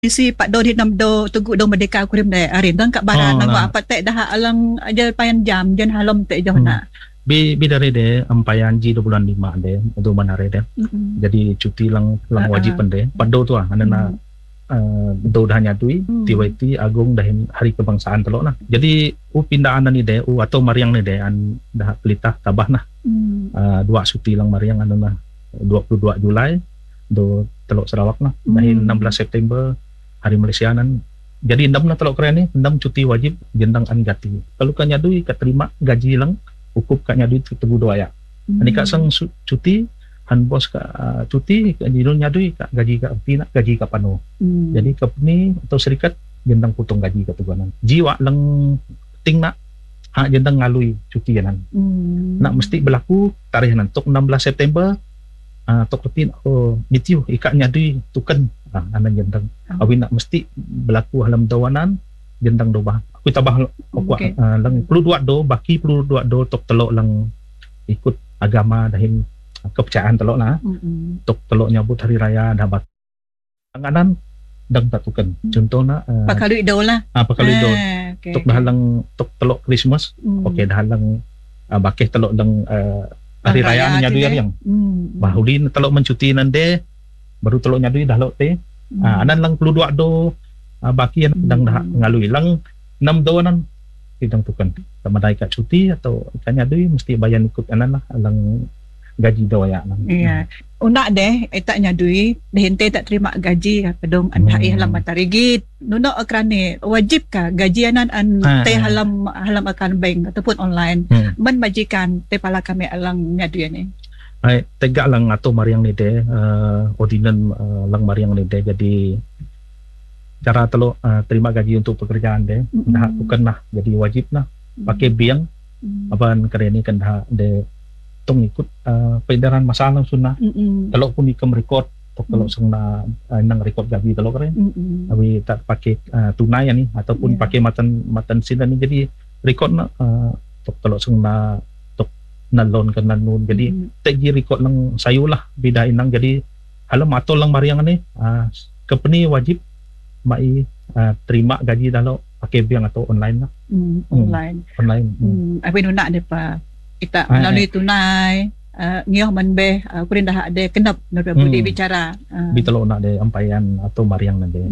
isi Pak Do di nam do tugu do merdeka kurim dai arin dan kat barat nang apa tek dah alang aja payan jam jen halom tek jauh na bi dari de ampayan ji 2 bulan 5 de do manare de jadi cuti lang wajib de Pak Do tu anana do dah nyadui tiwaiti agung dahin hari kebangsaan telok nah jadi pindahan ni de atau mariang ni de an dah pelitah tabah nah dua cuti lang mariang anana 22 Julai do telok Sarawak nah dahin 16 September hari Malaysia nan jadi 6 na telok keren ni 6 cuti wajib gendang an gati kalau kan nyadui kat terima gaji lang ukup kat nyadui tebu doaya ani kat sang cuti han bos ka cuti nyidul nyadui kat gaji ka pina gaji ka pano jadi company atau serikat gendang potong gaji ka tuganan jiwa lang ting nak gendang ngalui cuti nan nak mesti berlaku tarikh nan tok 16 September tok rutin nitiu ikat nyadui tukan anan gendang awi nak mesti berlaku halam dawanan gendang dobah aku tabah lang perlu dua do baki perlu dua do tok telok lang ikut agama dahin kepercayaan telok lah tok telok nyambut hari raya dah bak anganan dang tatukan contohna pakalui do lah pakalui do tok dah lang tok telok Christmas okey dah lang bakeh telok lang hari raya nyadui yang bahuli telok mencuti nande baru telok nyadui dah lok te anan lang perlu dua do baki yang dang dah ngalui lang 6 do nan idang tukan tamadai kat cuti atau ikan nyadui mesti bayan ikut anan lah lang gaji do ya nang iya unak deh tak nyadui dehente tak terima gaji pedong an hai halam matarigit nuno akrane wajib ka gaji anan an te halam akan bank ataupun online men majikan te pala kami alang nyadui ni ai tegak lang atau mariang ni de ordinan lang mariang ni de jadi cara telok terima gaji untuk pekerjaan de dah bukan lah jadi wajib lah pakai biang aban kereni kan dah de tong ikut peredaran masalah sunnah telok pun ikam record telok sengna nang record gaji telok keren tapi tak pakai tunai ni ataupun pakai matan sin ni jadi record nak telok sengna nalon kan nanun jadi tegi record lang sayu lah beda inang jadi halam atol lang mariang ni company wajib mai terima gaji dalo pakai biang atau online lah online apa nunak depa kita melalui tunai ngioh manbeh kurin dah ada kenap nak budi bicara bitelo nak de ampayan atau mariang nade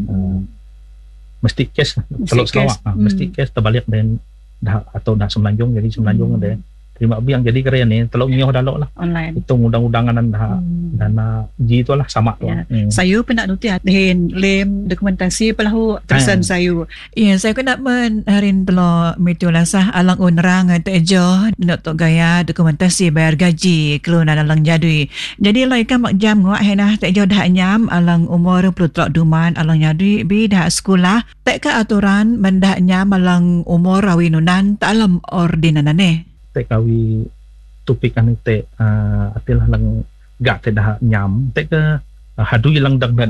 mesti cash telok Sarawak mesti cash terbalik dan dah atau dah semenanjung jadi semenanjung ade terima biang jadi keren ni telok ngioh dalok lah online hitung undang-undangan dah dana ji itulah sama tu sayu pun nak nuti hatin lem dokumentasi pelahu tersan sayu saya kena men harin telo mitulasah alang unrang tejo nak tok gaya dokumentasi bayar gaji keluna dalang jadui jadi lai kan mak jam ngak henah tejo dah nyam alang umur plutrok duman alang jadui bi dah sekolah tek ka aturan mendah nyam alang umur rawinunan tak alam ordinanane te kawi tupikan te atilah lang gak te dah nyam te ke hadui lang dang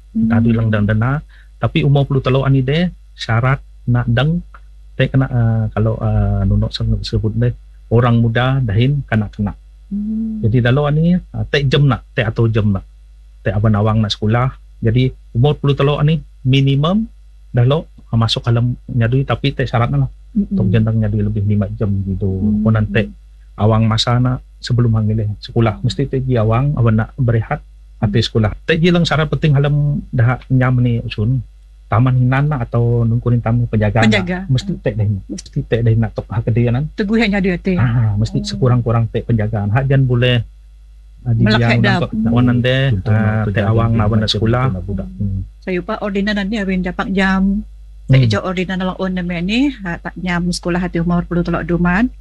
dana tapi umur perlu telok ani de syarat nak dang te kena kalau nunok sebut de orang muda dahin kena jadi dalau ani te jam nak te atau jam nak te aban awang nak sekolah jadi umur perlu telok ani minimum dalau masuk alam nyadui tapi te syaratnya lah tok jendang nyadui lebih 5 jam gitu pun nanti awang masa nak sebelum hanggil sekolah mesti teji awang awan nak berehat habis sekolah teji lang syarat penting halam dah nyam ni usun taman hinana atau nungkurin tamu penjaga mesti tek dah nak tok hak kedeanan teguh nyadui te mesti sekurang-kurang tek penjagaan hak jan boleh melakat dah wanan de te awang awan nak sekolah saya pa ordinan ni arin dapat jam tejo ordinan lang on na ni tak nyam sekolah hati umur perlu telok duman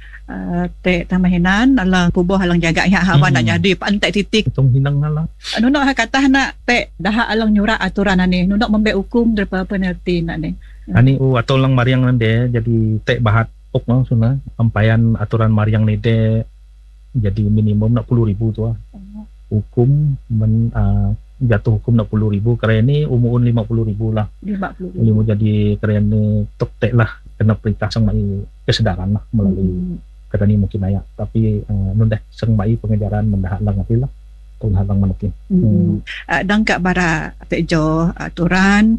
te tamahinan alang kubo halang jaga ya hawan nak jadi pantai titik tong hinang lah nunok ha katah nak te dah alang nyurak aturan ni nunok membe hukum daripada penalti nak ni ani atau lang mariang nande jadi te bahat ok no suna ampayan aturan mariang ni de jadi minimum nak 10,000 tu hukum jatuh hukum nak 10,000 keren ni umur 50,000 lah 50,000 jadi keren ni tok tek lah kena perintah sang mai kesedaran lah melalui kata ni mungkin ayak tapi nun deh sang mai pengejaran mendahat lang lah tol halang manaki. Dangka bara tejo aturan